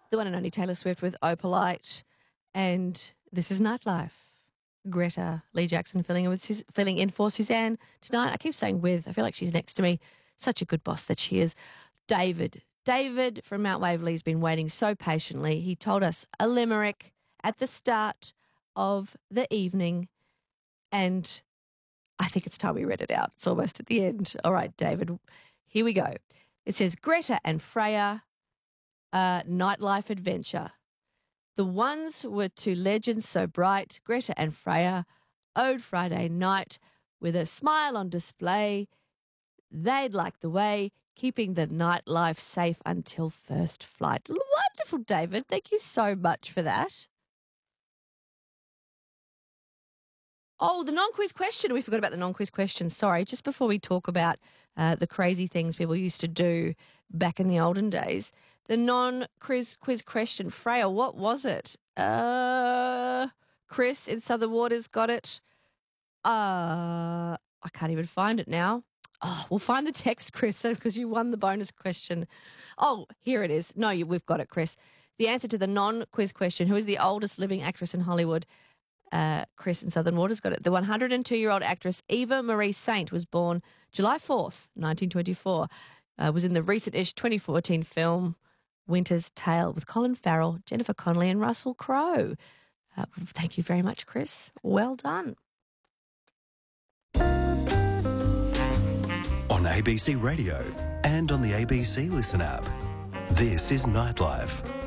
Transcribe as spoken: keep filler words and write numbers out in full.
the one and only Taylor Swift with Opalite, and this is Nightlife. Greta Lee Jackson filling in with Sus- filling in for Suzanne tonight. I keep saying with. I feel like she's next to me. Such a good boss that she is. David. David from Mount Waverley has been waiting so patiently. He told us a limerick at the start of the evening, and I think it's time we read it out. It's almost at the end. All right, David, here we go. It says, Greta and Freya, a nightlife adventure. The ones were two legends so bright, Greta and Freya, owed Friday night with a smile on display. They'd like the way, keeping the nightlife safe until first flight. Wonderful, David. Thank you so much for that. Oh, the non-quiz question. We forgot about the non-quiz question. Sorry, just before we talk about uh, the crazy things people used to do back in the olden days, the non-quiz quiz question. Freya, what was it? Uh, Chris in Southern Waters got it. Uh, I can't even find it now. Oh, we'll find the text, Chris, because you won the bonus question. Oh, here it is. No, you, we've got it, Chris. The answer to the non-quiz question, who is the oldest living actress in Hollywood? Uh, Chris in Southern Waters got it. The one hundred two-year-old actress Eva Marie Saint was born July fourth, nineteen twenty-four. Uh, was in the recent-ish twenty fourteen film Winter's Tale with Colin Farrell, Jennifer Connelly and Russell Crowe. Uh, thank you very much, Chris. Well done. On A B C Radio and on the A B C Listen app. This is Nightlife.